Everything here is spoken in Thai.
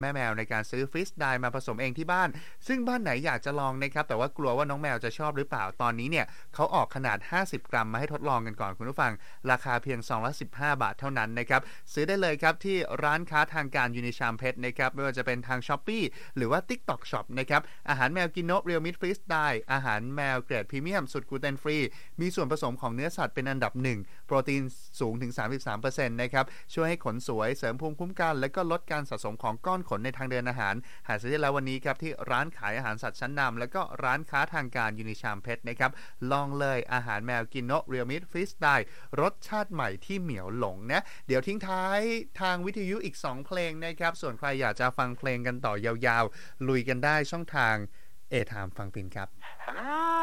แม่แมวในการซื้อฟรีสไดร์มาผสมเองที่บ้านซึ่งบ้านไหนอยากจะลองนะครับแต่ว่ากลัวว่าน้องแมวจะชอบหรือเปล่าตอนนี้เนี่ยเขาออกขนาด50 กรัมมาให้ทดลองกันก่อนคุณผู้ฟังราคาเพียงซองละ15 บาทเท่านั้นนะครับซื้อได้เลยครับที่ร้านค้าทางการยูนิชามเพชรนะครับไม่ว่าจะเป็นทาง Shopee หรือว่า TikTok Shop นะครับอาหารแมวกินโนะเรียลมิตฟรีสไดร์อาหารแมวเกรดพรีเมียมสุดกลูเตนฟรีมีส่วนผสมของเนื้อสัตว์เป็นอันดับ1โปรตีนสูงถึง 33% นะครับช่วยให้ขนสวยเสริมภูมิคุ้มกันและก็ลดการสะสมของก้อนขนในทางเดินอาหารหาซื้อได้แล้ววันนี้ครับที่ร้านขายอาหารสัตว์ชั้นนำและก็ร้านค้าทางการยูนิชามเพชรนะครับลองเลยอาหารแมวกินโนะเรียลมิตฟรีสไดร์รสชาติใหม่ที่เหมียวหลงนะเดี๋ยวทิ้งท้ายทางวิทยุอีก2เพลงนะครับส่วนใครอยากจะฟังเพลงกันต่อยาวๆลุยกันได้ช่องทางเอทามฟังปินครับ